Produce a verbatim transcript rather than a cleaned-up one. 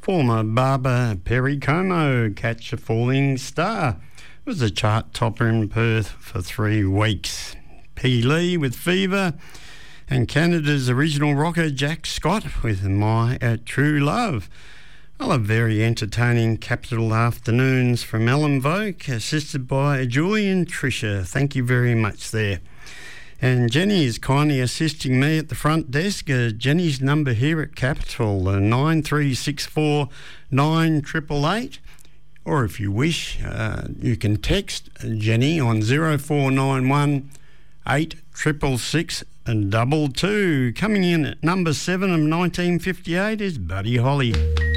Former barber Perry Como, Catch a Falling Star, was a chart topper in Perth for three weeks. P. Lee with Fever, and Canada's original rocker Jack Scott with My uh, True Love. Well, a very entertaining Capital Afternoons from Ellen Vogue, assisted by Julie and Tricia. Thank you very much there. And Jenny is kindly assisting me at the front desk. Uh, Jenny's number here at Capital, uh, nine three six four nine eight eight eight. Or if you wish, uh, you can text Jenny on zero four nine one eight six six six and double two. Coming in at number seven of nineteen fifty-eight is Buddy Holly.